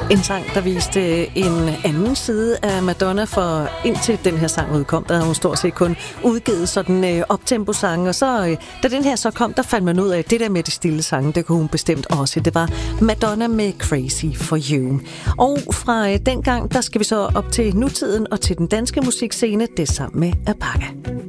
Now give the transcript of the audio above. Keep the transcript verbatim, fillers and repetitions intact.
En sang, der viste en anden side af Madonna, for indtil den her sang udkom, der havde hun stort set kun udgivet sådan øh, optempo-sange, og så, øh, da den her så kom, der fandt man ud af, at det der med de stille sange, det kunne hun bestemt også. Det var Madonna med Crazy for You. Og fra øh, den gang, der skal vi så op til nutiden og til den danske musikscene, det sammen med Apaka.